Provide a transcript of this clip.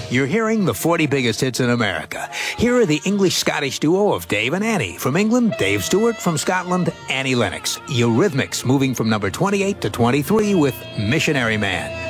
You're hearing the 40 biggest hits in America. Here are the English-Scottish duo of Dave and Annie. From England, Dave Stewart. From Scotland, Annie Lennox. Eurythmics moving from number 28 to 23 with Missionary Man.